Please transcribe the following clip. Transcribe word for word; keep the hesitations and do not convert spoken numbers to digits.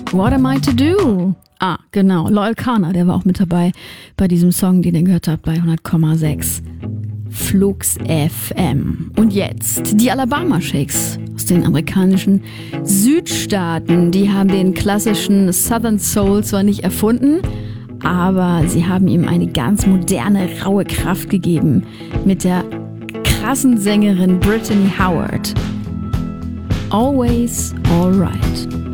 What am I to do? Ah, genau. Loyal Kana, der war auch mit dabei bei diesem Song, den ihr gehört habt, bei hundert Komma sechs. Flux F M. Und jetzt die Alabama Shakes aus den amerikanischen Südstaaten. Die haben den klassischen Southern Soul zwar nicht erfunden, aber sie haben ihm eine ganz moderne, raue Kraft gegeben mit der krassen Sängerin Brittany Howard. Always Alright.